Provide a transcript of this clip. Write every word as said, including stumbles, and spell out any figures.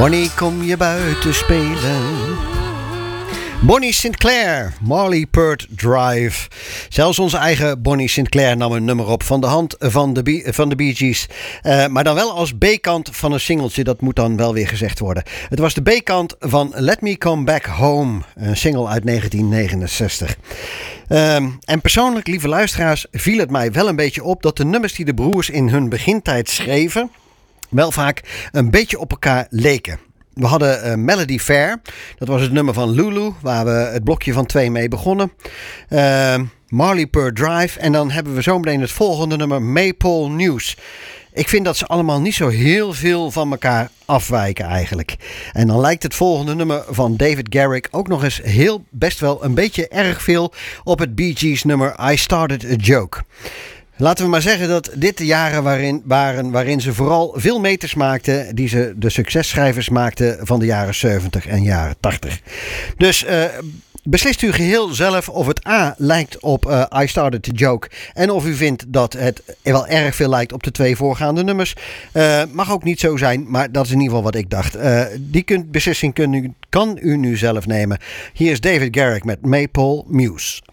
Bonnie, kom je buiten spelen? Bonnie Sinclair, Marley Peart Drive. Zelfs onze eigen Bonnie Sinclair nam een nummer op van de hand van de, Bee, van de Bee Gees. Uh, maar dan wel als B-kant van een singeltje, dat moet dan wel weer gezegd worden. Het was de B-kant van Let Me Come Back Home, een single uit negentien negenenzestig. Um, en persoonlijk, lieve luisteraars, viel het mij wel een beetje op dat de nummers die de broers in hun begintijd schreven wel vaak een beetje op elkaar leken. We hadden uh, Melody Fair, dat was het nummer van Lulu, waar we het blokje van twee mee begonnen. Uh, Marley Peart Drive en dan hebben we zo meteen het volgende nummer, Maypole News. Ik vind dat ze allemaal niet zo heel veel van elkaar afwijken eigenlijk. En dan lijkt het volgende nummer van David Garrick ook nog eens heel best wel een beetje erg veel op het Bee Gees nummer I Started a Joke. Laten we maar zeggen dat dit de jaren waarin, waren waarin ze vooral veel meters maakten die ze de successchrijvers maakten van de jaren zeventig en jaren tachtig. Dus uh, beslist u geheel zelf of het A lijkt op uh, I Started a Joke en of u vindt dat het wel erg veel lijkt op de twee voorgaande nummers. Uh, mag ook niet zo zijn, maar dat is in ieder geval wat ik dacht. Uh, die kunt, beslissing kun u, kan u nu zelf nemen. Hier is David Garrick met Maypole Muse.